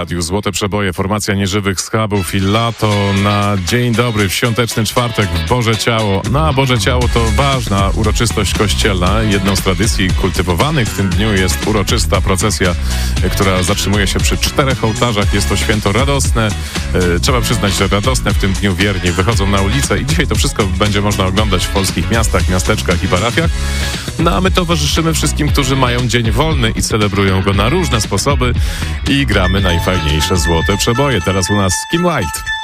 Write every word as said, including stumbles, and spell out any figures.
radiu. Złote przeboje, formacja nieżywych schabów i lato na dzień dobry, w świąteczny czwartek w Boże Ciało. No a Boże Ciało to ważna uroczystość kościelna. Jedną z tradycji kultywowanych w tym dniu jest uroczysta procesja, która zatrzymuje się przy czterech ołtarzach. Jest to święto radosne. Trzeba przyznać, że radosne w tym dniu wierni wychodzą na ulicę i dzisiaj to wszystko będzie można oglądać w polskich miastach, miasteczkach i parafiach. No a my towarzyszymy wszystkim, którzy mają dzień wolny i celebrują go na różne sposoby i gramy najfajniejsze złote przeboje. Teraz u nas Kim Wilde.